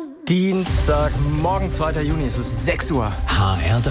Dienstag, morgen 2. Juni, es ist 6 Uhr. HR3.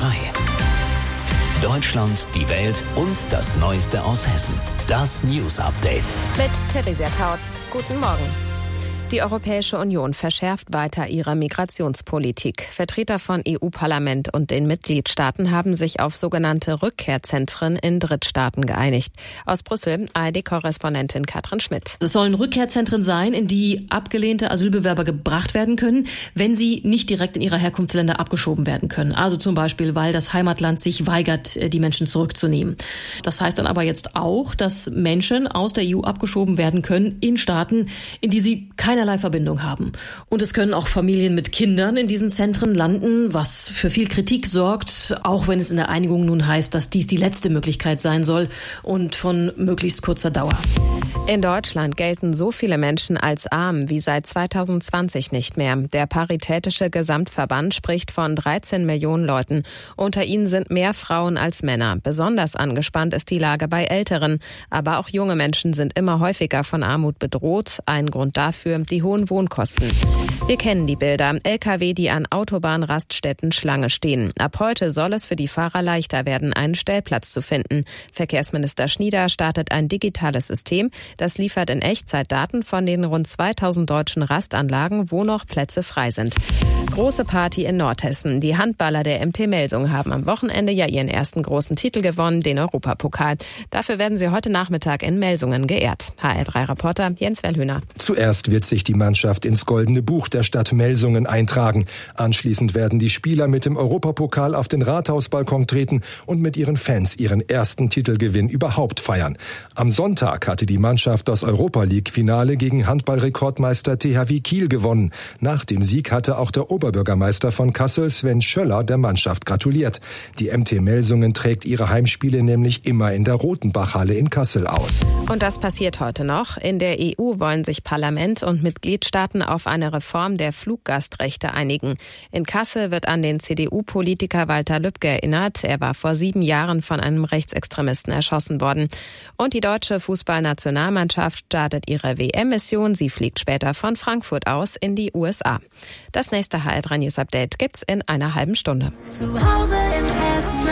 Deutschland, die Welt und das Neueste aus Hessen. Das News Update. Mit Theresia Tautz. Guten Morgen. Die Europäische Union verschärft weiter ihre Migrationspolitik. Vertreter von EU-Parlament und den Mitgliedstaaten haben sich auf sogenannte Rückkehrzentren in Drittstaaten geeinigt. Aus Brüssel, ARD-Korrespondentin Katrin Schmidt. Es sollen Rückkehrzentren sein, in die abgelehnte Asylbewerber gebracht werden können, wenn sie nicht direkt in ihre Herkunftsländer abgeschoben werden können. Also zum Beispiel, weil das Heimatland sich weigert, die Menschen zurückzunehmen. Das heißt dann aber jetzt auch, dass Menschen aus der EU abgeschoben werden können in Staaten, in die sie keinerlei Verbindung haben. Und es können auch Familien mit Kindern in diesen Zentren landen, was für viel Kritik sorgt, auch wenn es in der Einigung nun heißt, dass dies die letzte Möglichkeit sein soll und von möglichst kurzer Dauer. In Deutschland gelten so viele Menschen als arm wie seit 2020 nicht mehr. Der Paritätische Gesamtverband spricht von 13 Millionen Leuten. Unter ihnen sind mehr Frauen als Männer. Besonders angespannt ist die Lage bei Älteren. Aber auch junge Menschen sind immer häufiger von Armut bedroht. Ein Grund dafür die hohen Wohnkosten. Wir kennen die Bilder. Lkw, die an Autobahnraststätten Schlange stehen. Ab heute soll es für die Fahrer leichter werden, einen Stellplatz zu finden. Verkehrsminister Schnieder startet ein digitales System. Das liefert in Echtzeit Daten von den rund 2000 deutschen Rastanlagen, wo noch Plätze frei sind. Große Party in Nordhessen. Die Handballer der MT Melsungen haben am Wochenende ja ihren ersten großen Titel gewonnen, den Europapokal. Dafür werden sie heute Nachmittag in Melsungen geehrt. HR3-Reporter Jens Wellhöhner. Zuerst wird sich die Mannschaft ins Goldene Buch der Stadt Melsungen eintragen. Anschließend werden die Spieler mit dem Europapokal auf den Rathausbalkon treten und mit ihren Fans ihren ersten Titelgewinn überhaupt feiern. Am Sonntag hatte die Mannschaft das Europa-League-Finale gegen Handballrekordmeister THW Kiel gewonnen. Nach dem Sieg hatte auch der Oberbürgermeister von Kassel, Sven Schöller, der Mannschaft gratuliert. Die MT Melsungen trägt ihre Heimspiele nämlich immer in der Rotenbachhalle in Kassel aus. Und das passiert heute noch. In der EU wollen sich Parlament und Mitgliedstaaten auf eine Reform der Fluggastrechte einigen. In Kassel wird an den CDU-Politiker Walter Lübcke erinnert. Er war vor 7 Jahren von einem Rechtsextremisten erschossen worden. Und die deutsche Fußballnationalmannschaft startet ihre WM-Mission. Sie fliegt später von Frankfurt aus in die USA. Das nächste HR3 News Update gibt's in einer halben Stunde. Zu Hause in Hessen.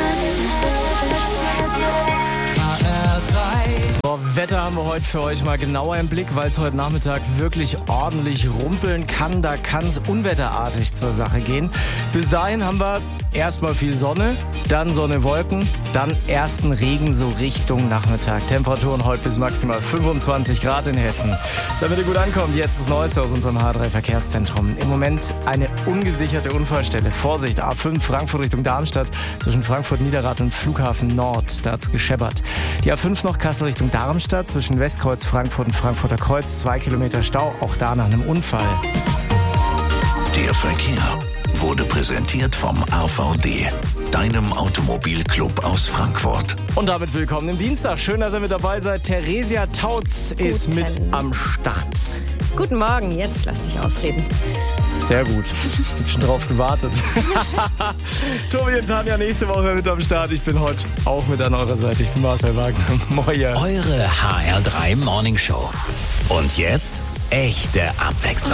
Wetter haben wir heute für euch mal genauer im Blick, weil es heute Nachmittag wirklich ordentlich rumpeln kann. Da kann es unwetterartig zur Sache gehen. Bis dahin haben wir erstmal viel Sonne, dann Sonne, Wolken, dann ersten Regen so Richtung Nachmittag. Temperaturen heute bis maximal 25 Grad in Hessen. Damit ihr gut ankommt, jetzt das Neueste aus unserem H3-Verkehrszentrum. Im Moment eine ungesicherte Unfallstelle. Vorsicht, A5 Frankfurt Richtung Darmstadt zwischen Frankfurt-Niederrad und Flughafen Nord. Da hat's gescheppert. Die A5 noch Kassel Richtung Darmstadt zwischen Westkreuz Frankfurt und Frankfurter Kreuz. 2 Kilometer Stau, auch da nach einem Unfall. Der Verkehr wurde präsentiert vom AVD, deinem Automobilclub aus Frankfurt. Und damit willkommen im Dienstag. Schön, dass ihr mit dabei seid. Theresia Tautz ist mit am Start. Guten Morgen, jetzt lass dich ausreden. Sehr gut. Ich hab schon drauf gewartet. Tobi und Tanja nächste Woche mit am Start. Ich bin heute auch mit an eurer Seite. Ich bin Marcel Wagner. Moin. Eure HR3 Morning Show. Und jetzt echte Abwechslung.